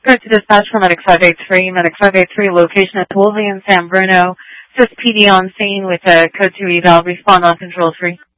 Code to dispatch for Medic 583. Medic 583 location at Wolvie and San Bruno. Assist PD on scene with a code 2 eval. Respond on control 3.